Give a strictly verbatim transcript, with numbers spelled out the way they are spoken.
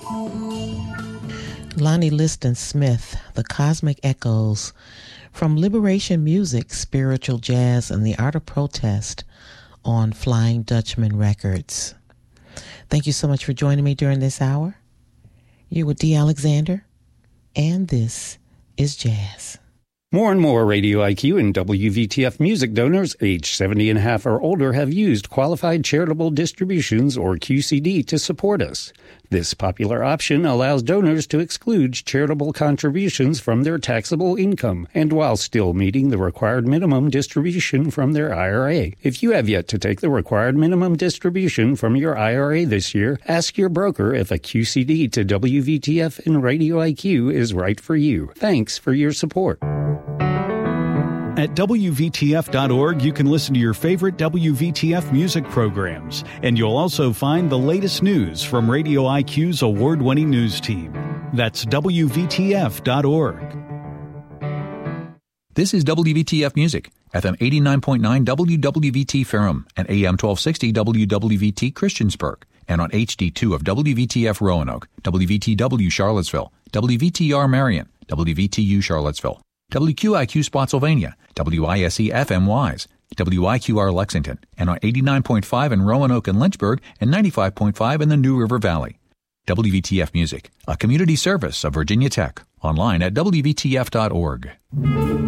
Lonnie Liston Smith, The Cosmic Echoes, from Liberation Music, Spiritual Jazz, and the Art of Protest on Flying Dutchman Records. Thank you so much for joining me during this hour. You're with Dee Alexander, and this is Jazz. More and more Radio I Q and W V T F music donors aged seventy and a half or older have used Qualified Charitable Distributions, or Q C D, to support us. This popular option allows donors to exclude charitable contributions from their taxable income, and while still meeting the required minimum distribution from their I R A. If you have yet to take the required minimum distribution from your I R A this year, ask your broker if a Q C D to W V T F and Radio I Q is right for you. Thanks for your support. At W V T F dot org, you can listen to your favorite W V T F music programs, and you'll also find the latest news from Radio I Q's award-winning news team. That's W V T F dot org. This is W V T F Music, F M eighty-nine point nine W W V T Ferrum and A M twelve sixty W W V T Christiansburg, and on H D two of W V T F Roanoke, W V T W Charlottesville, W V T R Marion, W V T U Charlottesville, W Q I Q Spotsylvania, W I S E F M Wise, W I Q R Lexington, and on eighty-nine point five in Roanoke and Lynchburg, and ninety-five point five in the New River Valley. W V T F Music, a community service of Virginia Tech, online at W V T F dot org.